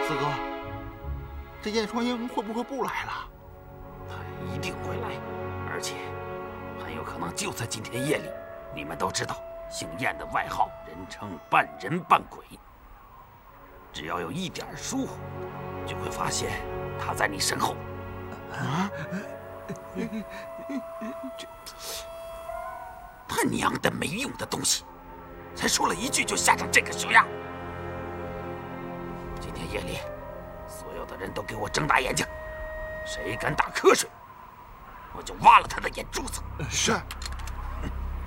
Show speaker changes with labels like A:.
A: 四哥，这燕双鹰会不会不来了？
B: 他一定会来，而且很有可能就在今天夜里。你们都知道，姓燕的外号人称半人半鬼。只要有一点疏忽，就会发现他在你身后。啊！他娘的没用的东西！才说了一句就吓成这个熊样。今天夜里，所有的人都给我睁大眼睛，谁敢打瞌睡，我就挖了他的眼珠子。
A: 是。